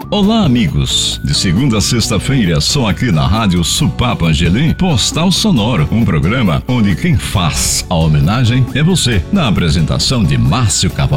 Olá, amigos. De segunda a sexta-feira, só aqui na Rádio Supapa Angelim, Postal Sonoro, um programa onde quem faz a homenagem é você. Na apresentação de Márcio Cavalcante.